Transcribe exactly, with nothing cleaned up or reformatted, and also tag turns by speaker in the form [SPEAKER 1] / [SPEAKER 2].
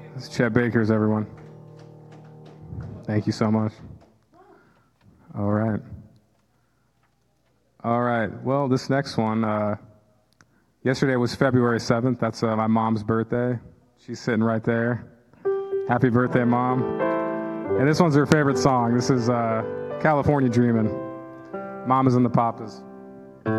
[SPEAKER 1] This is Chet Bakers, everyone. Thank you so much. All right. All right. Well, this next one, uh, yesterday was February seventh. That's uh, my mom's birthday. She's sitting right there. Happy birthday, Mom. And this one's her favorite song. This is uh, California Dreamin'. Mamas and the Papas.